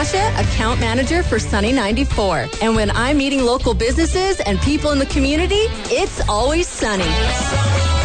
Natasha, account manager for Sunny 94. And when I'm meeting local businesses and people in the community, it's always sunny.